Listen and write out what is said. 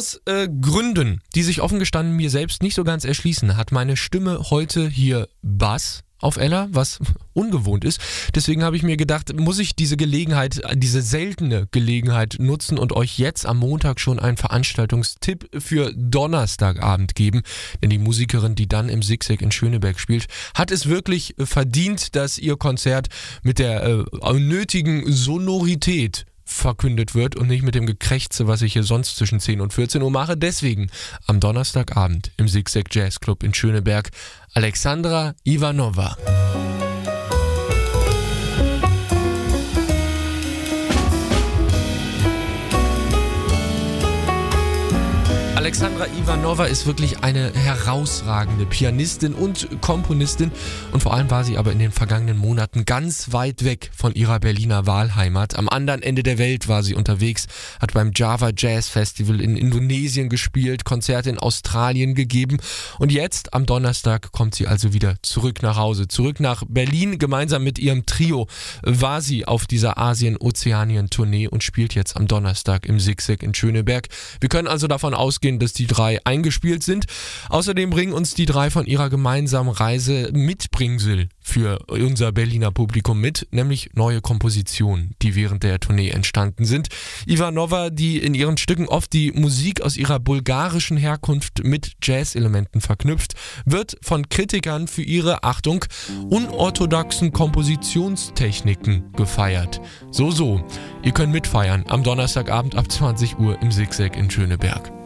Aus Gründen, die sich offen gestanden mir selbst nicht so ganz erschließen, hat meine Stimme heute hier Bass auf Ella, was ungewohnt ist. Deswegen habe ich mir gedacht, muss ich diese Gelegenheit, diese seltene Gelegenheit nutzen und euch jetzt am Montag schon einen Veranstaltungstipp für Donnerstagabend geben. Denn die Musikerin, die dann im Zigzag in Schöneberg spielt, hat es wirklich verdient, dass ihr Konzert mit der nötigen Sonorität verkündet wird und nicht mit dem Gekrächze, was ich hier sonst zwischen 10 und 14 Uhr mache. Deswegen am Donnerstagabend im Zigzag Jazz Club in Schöneberg Alexandra Ivanova. Alexandra Ivanova ist wirklich eine herausragende Pianistin und Komponistin und vor allem war sie aber in den vergangenen Monaten ganz weit weg von ihrer Berliner Wahlheimat. Am anderen Ende der Welt war sie unterwegs, hat beim Java Jazz Festival in Indonesien gespielt, Konzerte in Australien gegeben und jetzt am Donnerstag kommt sie also wieder zurück nach Hause, zurück nach Berlin. Gemeinsam mit ihrem Trio war sie auf dieser Asien-Ozeanien-Tournee und spielt jetzt am Donnerstag im Zigzag in Schöneberg. Wir können also davon ausgehen, dass die drei eingespielt sind. Außerdem bringen uns die drei von ihrer gemeinsamen Reise Mitbringsel für unser Berliner Publikum mit, nämlich neue Kompositionen, die während der Tournee entstanden sind. Ivanova, die in ihren Stücken oft die Musik aus ihrer bulgarischen Herkunft mit Jazz-Elementen verknüpft, wird von Kritikern für ihre, Achtung, unorthodoxen Kompositionstechniken gefeiert. So, ihr könnt mitfeiern am Donnerstagabend ab 20 Uhr im Zigzag in Schöneberg.